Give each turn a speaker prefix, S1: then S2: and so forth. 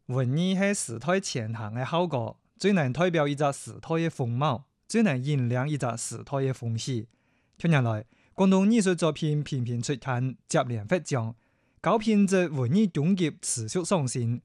S1: 文藝係時代前行嘅效果，最能代表一個時代嘅風貌，最能引領一個時代嘅風氣。近年來，廣東藝術作品頻頻出刊，接連獲獎，高品質文藝總結持續上升。